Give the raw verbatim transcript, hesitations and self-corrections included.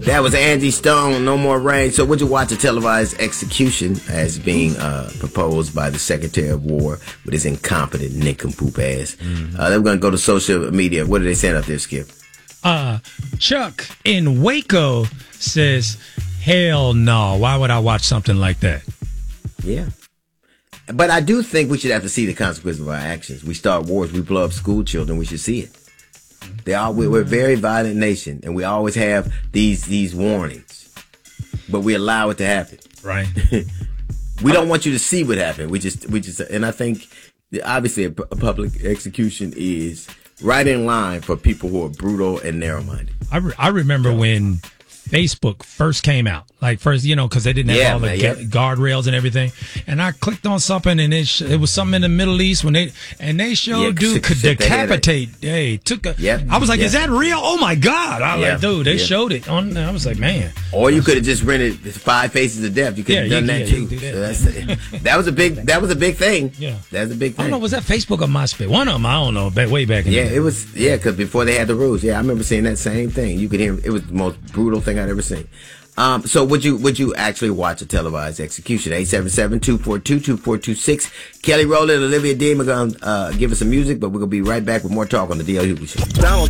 That was Angie Stone, No More Rain. So would you watch a televised execution as being uh, proposed by the Secretary of War with his incompetent nincompoop ass? Mm-hmm. Uh, then we're going to go to social media. What are they saying up there, Skip? Uh, Chuck in Waco says, hell no. Why would I watch something like that? Yeah. But I do think we should have to see the consequences of our actions. We start wars. We blow up school children. We should see it. They are, we're a very violent nation, and we always have these these warnings, but we allow it to happen. Right. We don't want you to see what happened. We just we just, and I think obviously a, a public execution is right in line for people who are brutal and narrow-minded. I re- I remember when Facebook first came out, like first, you know, because they didn't have yeah, all the man, ga- yeah. guardrails and everything. And I clicked on something, and it sh- it was something in the Middle East when they and they showed Yeah, dude shit- could shit they had decapitate. Hey, took a. Yep, I was like, yeah. is that real? Oh my god! I was Yeah, like, dude, they yeah. showed it on. I was like, man. Or you could have just rented Five Faces of Death. You could have Yeah, done you- that yeah, too. you could do So that. that's, that was a big. That was a big thing. Yeah, that's a big I thing. don't know, was that Facebook or MySpace? One of them, I don't know. Back way back. In Yeah, the it was. Yeah, because before they had the rules. Yeah, I remember seeing that same thing. You could hear it was the most brutal thing I'd ever seen. Um, so would you would you actually watch a televised execution? eight seven seven, two four two, two four two six. Kelly Rowland and Olivia Dean are going to uh, give us some music, but we're going to be right back with more talk on the D L Hughley Show. Donald